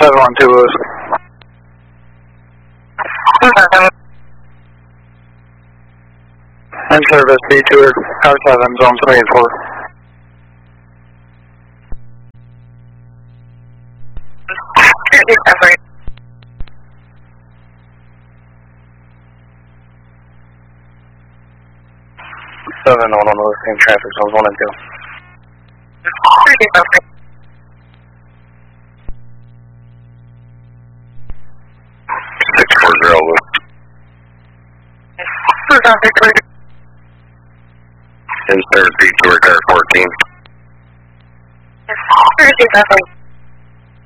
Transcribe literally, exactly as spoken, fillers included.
seven one two Lewis. In service, B two, Car seven, zone three eight four. seven one on those same traffic zones one and two. six four zero Lewis. In service, B two, car fourteen.